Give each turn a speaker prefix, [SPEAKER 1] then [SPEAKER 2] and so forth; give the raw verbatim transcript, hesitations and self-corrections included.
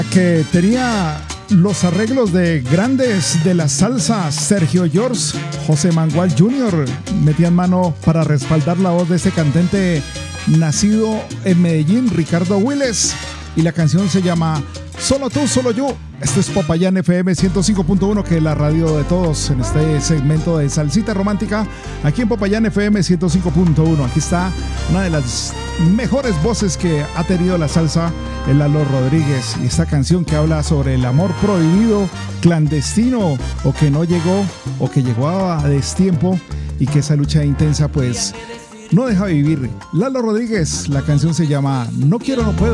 [SPEAKER 1] Que tenía los arreglos de grandes de la salsa, Sergio George, José Mangual junior metían mano para respaldar la voz de este cantante nacido en Medellín, Ricardo Willes, y la canción se llama Solo tú, solo yo. Este es Popayán F M ciento cinco punto uno, que es la radio de todos en este segmento de Salsita Romántica, aquí en Popayán F M ciento cinco punto uno. Aquí está una de las mejores voces que ha tenido la salsa, el Lalo Rodríguez, y esta canción que habla sobre el amor prohibido, clandestino, o que no llegó, o que llegó a destiempo, y que esa lucha intensa pues no deja vivir. Lalo Rodríguez, la canción se llama No quiero, no puedo.